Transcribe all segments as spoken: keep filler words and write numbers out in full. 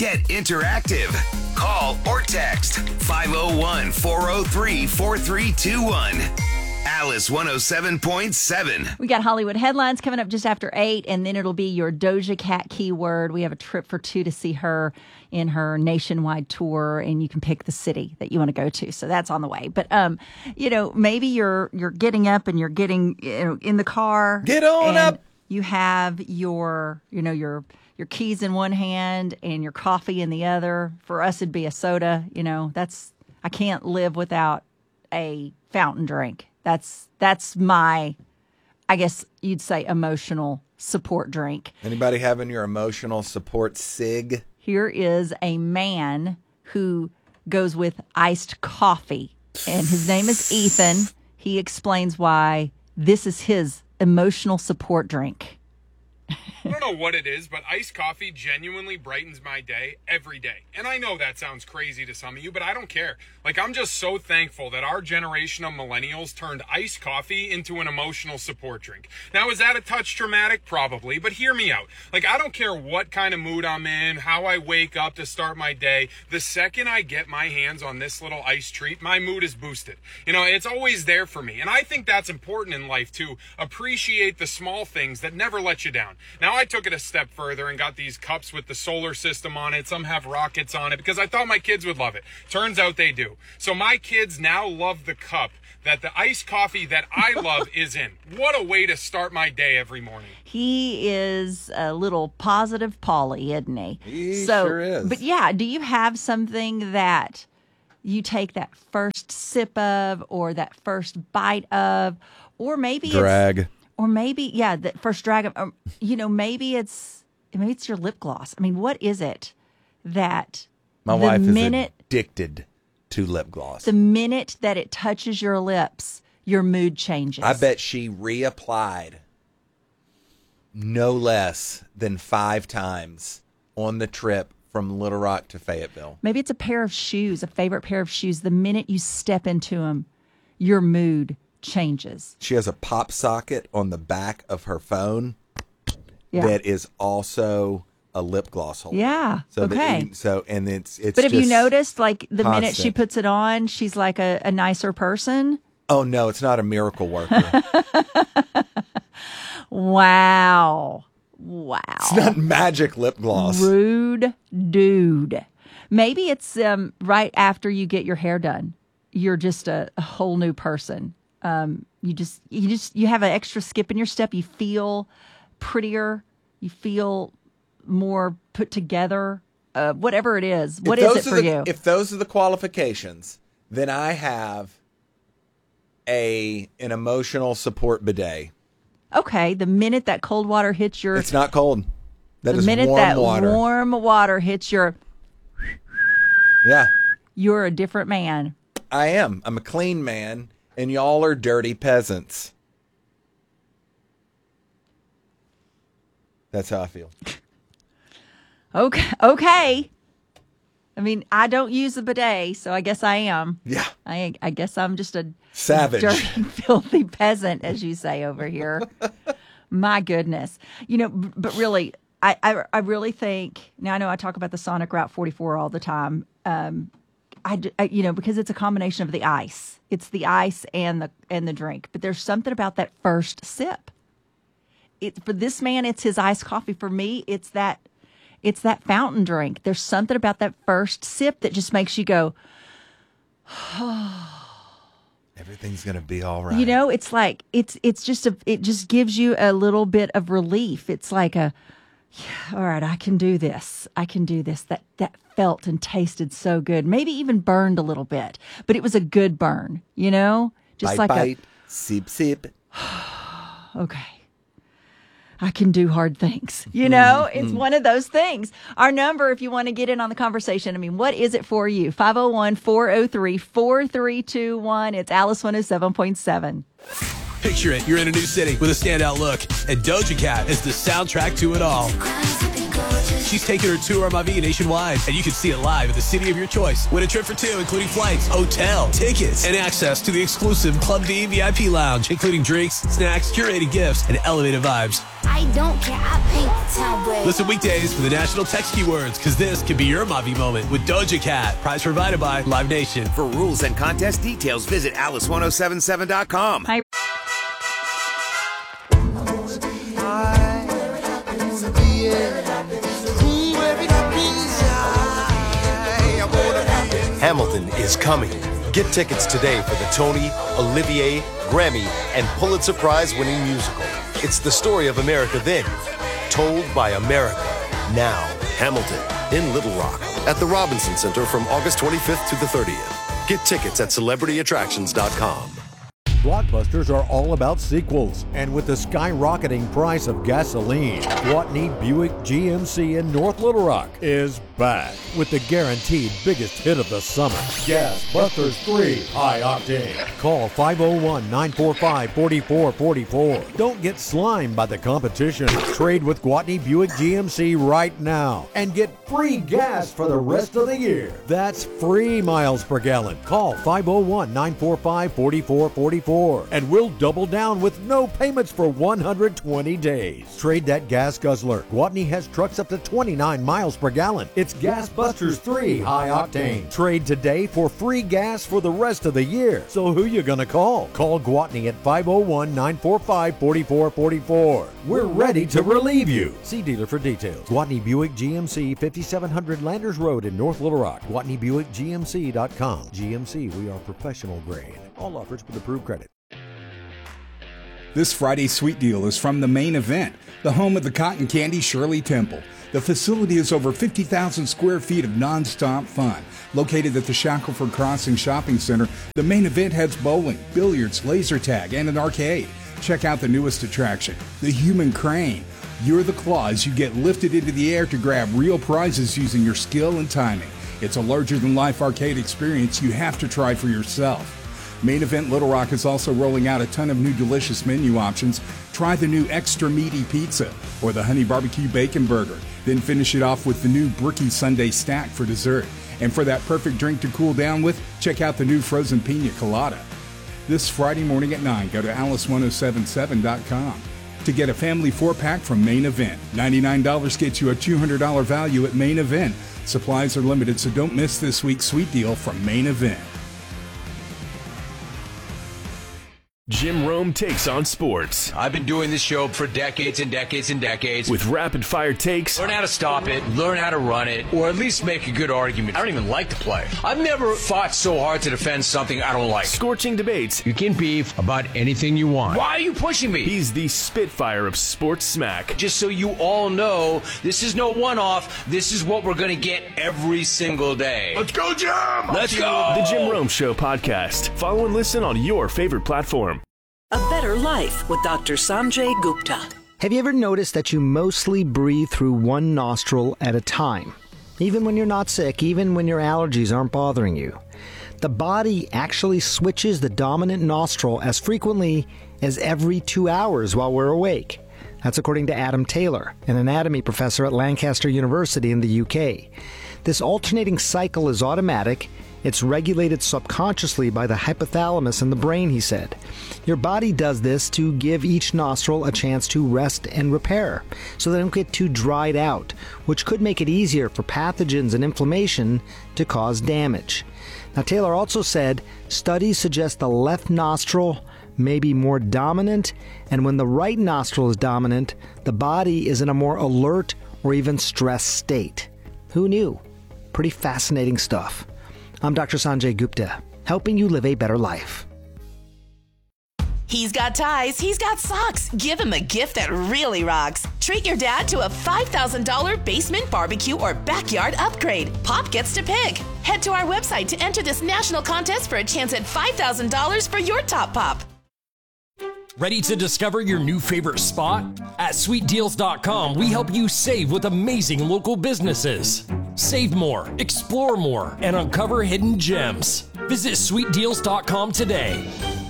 Get interactive. Call or text five oh one, four oh three, four three two one. Alice one oh seven point seven. We got Hollywood headlines coming up just after eight, and then it'll be your Doja Cat keyword. We have a trip for two to see her in her nationwide tour, and you can pick the city that you want to go to. So that's on the way. But um, you know, maybe you're you're getting up and you're getting you know in the car. Get on up. You have your you know your your keys in one hand and your coffee in the other. For us, it'd be a soda. You know, that's I can't live without a fountain drink. That's that's my, I guess you'd say, emotional support drink. Anybody having your emotional support sig? Here is a man who goes with iced coffee, and his name is Ethan. He explains why this is his emotional support drink. I don't know what it is, but iced coffee genuinely brightens my day every day. And I know that sounds crazy to some of you, but I don't care. Like, I'm just so thankful that our generation of millennials turned iced coffee into an emotional support drink. Now, is that a touch dramatic? Probably, but hear me out. Like, I don't care what kind of mood I'm in, how I wake up to start my day. The second I get my hands on this little ice treat, my mood is boosted. You know, it's always there for me. And I think that's important in life, to appreciate the small things that never let you down. Now, I took it a step further and got these cups with the solar system on it. Some have rockets on it because I thought my kids would love it. Turns out they do. So my kids now love the cup that the iced coffee that I love is in. What a way to start my day every morning. He is a little positive Polly, isn't he? He so, sure is. But yeah, do you have something that you take that first sip of, or that first bite of, or maybe Drag. It's, or maybe, yeah, the first drag of, um, you know, maybe it's, maybe it's your lip gloss. I mean, what is it that My the wife minute, is addicted to lip gloss. The minute that it touches your lips, your mood changes. I bet she reapplied no less than five times on the trip from Little Rock to Fayetteville. Maybe it's a pair of shoes, a favorite pair of shoes. The minute you step into them, your mood changes. She has a pop socket on the back of her phone Yeah. that is also a lip gloss holder. Yeah. So okay. That, so and it's it's. But have you just noticed, like, the minute she constant. puts it on, she's like a, a nicer person? Oh no, it's not a miracle worker. Wow. Wow. It's not magic lip gloss. Rude dude. Maybe it's um, right after you get your hair done. You're just a, a whole new person. Um, you just, you just, you have an extra skip in your step. You feel prettier. You feel more put together. Uh, whatever it is. What If is those it are for the- you? If those are the qualifications, then I have a an emotional support bidet. Okay. The minute that cold water hits your, It's not cold. That the is minute warm that water. warm water hits your, Yeah, you're a different man. I am. I'm a clean man, and y'all are dirty peasants. That's how I feel. Okay. Okay. I mean, I don't use a bidet, so I guess I am. Yeah. I I guess I'm just a Savage. dirty, filthy peasant, as you say over here. My goodness. You know, b- but really, I, I, I really think, now I know I talk about the Sonic Route forty-four all the time, um, I, d- I- you know, because it's a combination of the ice. It's the ice and the and the drink. But there's something about that first sip. It, for this man, it's his iced coffee. For me, it's that it's that fountain drink. There's something about that first sip that just makes you go, Everything's gonna be all right. you know, it's like it's it's just a it just gives you a little bit of relief. It's like a, yeah, all right, I can do this. I can do this. That that felt and tasted so good. Maybe even burned a little bit, but it was a good burn. You know, just bite, like bite, sip, sip. a okay. I can do hard things. You know, it's one of those things. Our number, if you want to get in on the conversation, I mean, what is it for you? five oh one, four oh three, four three two one. It's Alice one oh seven point seven. Picture it, you're in a new city with a standout look, and Doja Cat is the soundtrack to it all. she's taking her tour of Mavi nationwide, and you can see it live at the city of your choice. Win a trip for two, including flights, hotel, tickets, and access to the exclusive Club D V I P lounge, including drinks, snacks, curated gifts, and elevated vibes. I don't care. I paint the town red. Listen weekdays for the national text keywords, because this could be your Mavi moment with Doja Cat. Prize provided by Live Nation. For rules and contest details, visit alice ten seventy-seven dot com. Hi. Hamilton is coming. Get tickets today for the Tony, Olivier, Grammy, and Pulitzer Prize-winning musical. It's the story of America then, told by America now. Hamilton in Little Rock at the Robinson Center from August twenty-fifth to the thirtieth. Get tickets at celebrity attractions dot com. Blockbusters are all about sequels, and with the skyrocketing price of gasoline, Gwatney Buick G M C in North Little Rock is back with the guaranteed biggest hit of the summer, Gas Busters three High Octane. Call five oh one, nine four five, four four four four. Don't get slimed by the competition. Trade with Gwatney Buick G M C right now and get free gas for the rest of the year. That's free miles per gallon. Call five oh one, nine four five, four four four four. And we'll double down with no payments for one hundred twenty days. Trade that gas guzzler. Gwatney has trucks up to twenty-nine miles per gallon. It's Gas Busters three High Octane. Trade today for free gas for the rest of the year. So who you gonna call? Call Gwatney at five oh one, nine four five, four four four four. We're ready to relieve you. See dealer for details. Gwatney Buick G M C, fifty-seven hundred Landers Road in North Little Rock. Gwatney Buick G M C dot com. G M C, we are professional grade. All offers with approved credit. This Friday's Sweet Deal is from the Main Event, the home of the cotton candy Shirley Temple. The facility is over fifty thousand square feet of nonstop fun. Located at the Shackelford Crossing Shopping Center, the Main Event has bowling, billiards, laser tag, and an arcade. Check out the newest attraction, the Human Crane. You're the claw as you get lifted into the air to grab real prizes using your skill and timing. It's a larger-than-life arcade experience you have to try for yourself. Main Event Little Rock is also rolling out a ton of new delicious menu options. Try the new Extra Meaty Pizza or the Honey Barbecue Bacon Burger. Then finish it off with the new Brookie Sundae Stack for dessert. And for that perfect drink to cool down with, check out the new Frozen Pina Colada. This Friday morning at nine, go to alice ten seventy-seven dot com. To get a family four-pack from Main Event, ninety-nine dollars gets you a two hundred dollars value at Main Event. Supplies are limited, so don't miss this week's sweet deal from Main Event. Jim Rome takes on sports. I've been doing this show for decades and decades and decades. With rapid-fire takes. Learn how to stop it, learn how to run it, or at least make a good argument. I don't even like to play. I've never fought so hard to defend something I don't like. Scorching debates. You can beef about anything you want. Why are you pushing me? He's the Spitfire of sports smack. Just so you all know, this is no one-off. This is what we're going to get every single day. Let's go, Jim! Let's go! The Jim Rome Show podcast. Follow and listen on your favorite platform. A Better Life with Doctor Sanjay Gupta. Have you ever noticed that you mostly breathe through one nostril at a time? Even when you're not sick, even when your allergies aren't bothering you. The body actually switches the dominant nostril as frequently as every two hours while we're awake. That's according to Adam Taylor, an anatomy professor at Lancaster University in the U K. This alternating cycle is automatic. It's regulated subconsciously by the hypothalamus in the brain, he said. Your body does this to give each nostril a chance to rest and repair, so they don't get too dried out, which could make it easier for pathogens and inflammation to cause damage. Now, Taylor also said studies suggest the left nostril may be more dominant, and when the right nostril is dominant, the body is in a more alert or even stressed state. Who knew? Pretty fascinating stuff. I'm Doctor Sanjay Gupta, helping you live a better life. He's got ties, he's got socks. Give him a gift that really rocks. Treat your dad to a five thousand dollars basement barbecue or backyard upgrade. Pop gets to pick. Head to our website to enter this national contest for a chance at five thousand dollars for your top pop. Ready to discover your new favorite spot? At sweet deals dot com, we help you save with amazing local businesses. Save more, explore more, and uncover hidden gems. Visit sweet deals dot com today.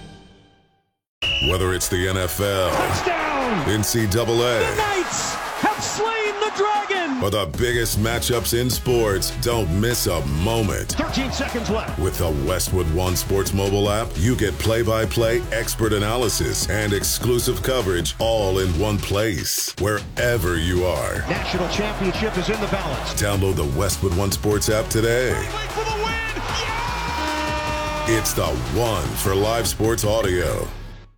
Whether it's the N F L, touchdown, N C double A, the Knights have slain the dragon, For the biggest matchups in sports, don't miss a moment. thirteen seconds left. With the Westwood One Sports mobile app, you get play-by-play expert analysis and exclusive coverage all in one place, wherever you are. National championship is in the balance. Download the Westwood One Sports app today. For the win! Yeah! It's the one for live sports audio.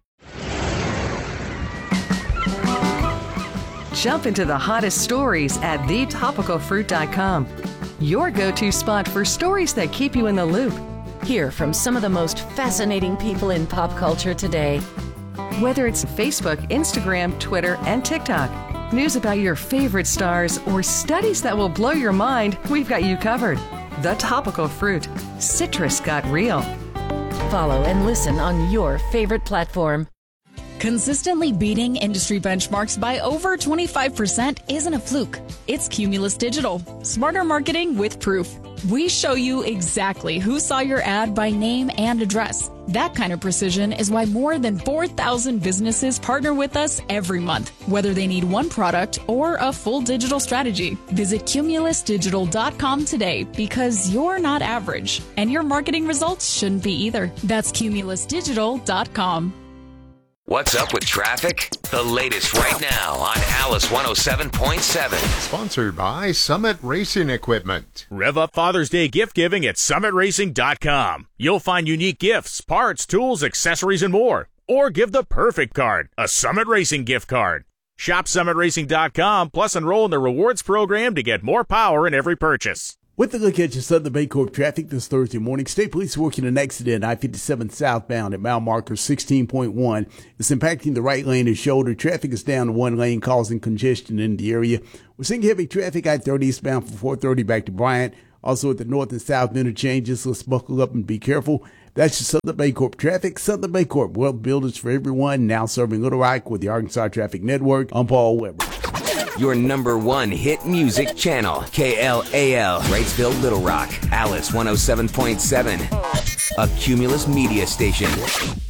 Jump into the hottest stories at the topical fruit dot com. Your go-to spot for stories that keep you in the loop. Hear from some of the most fascinating people in pop culture today. Whether it's Facebook, Instagram, Twitter, and TikTok, news about your favorite stars, or studies that will blow your mind, we've got you covered. The Topical Fruit. Citrus got real. Follow and listen on your favorite platform. Consistently beating industry benchmarks by over twenty-five percent isn't a fluke. It's Cumulus Digital. Smarter marketing with proof. We show you exactly who saw your ad by name and address. That kind of precision is why more than four thousand businesses partner with us every month, whether they need one product or a full digital strategy. Visit cumulus digital dot com today because you're not average, and your marketing results shouldn't be either. That's cumulus digital dot com. What's up with traffic? The latest right now on Alice one oh seven point seven. Sponsored by Summit Racing Equipment. Rev up Father's Day gift giving at summit racing dot com. You'll find unique gifts, parts, tools, accessories, and more. Or give the perfect card, a Summit Racing gift card. Shop summit racing dot com, plus enroll in the rewards program to get more power in every purchase. With a look at your Southern Baycorp traffic this Thursday morning, State Police working an accident I fifty-seven southbound at mile marker sixteen point one. It's impacting the right lane and shoulder. Traffic is down to one lane, causing congestion in the area. We're seeing heavy traffic I thirty eastbound from four thirty back to Bryant. Also at the north and south interchanges. Let's buckle up and be careful. That's your Southern Baycorp traffic. Southern Baycorp, wealth builders for everyone, now serving Little Rock with the Arkansas Traffic Network. I'm Paul Weber. Your number one hit music channel, K L A L, Wrightsville, Little Rock, Alice one oh seven point seven, a Cumulus media station.